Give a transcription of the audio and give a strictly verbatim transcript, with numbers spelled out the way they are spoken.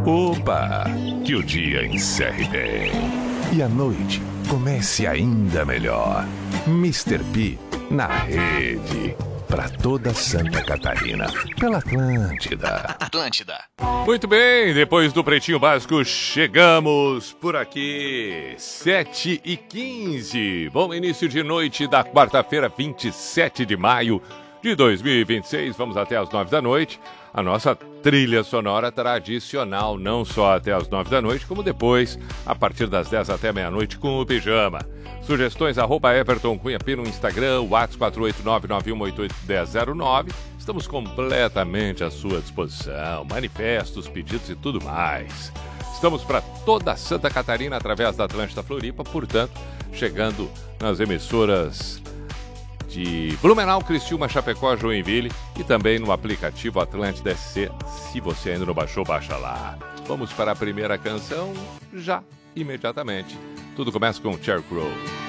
Opa! Que o dia encerre bem. E a noite comece ainda melhor. mister P na rede. Para toda Santa Catarina. Pela Atlântida. Atlântida. Muito bem, depois do Pretinho Básico, chegamos por aqui. sete e quinze. Bom início de noite da quarta-feira, vinte e sete de maio de dois mil e vinte e seis. Vamos até às nove da noite. A nossa trilha sonora tradicional, não só até às nove da noite, como depois, a partir das dez até meia-noite, com o Pijama. Sugestões, arroba Everton Cunha P no Instagram, WhatsApp quatro oito nove nove um oito oito um zero zero nove. Estamos completamente à sua disposição. Manifestos, pedidos e tudo mais. Estamos para toda Santa Catarina através da Atlântida Floripa, portanto, chegando nas emissoras de Blumenau, Criciúma, Chapecó, Joinville e também no aplicativo Atlântida S C. Se você ainda não baixou, baixa lá. Vamos para a primeira canção já, imediatamente. Tudo começa com Sheryl Crow.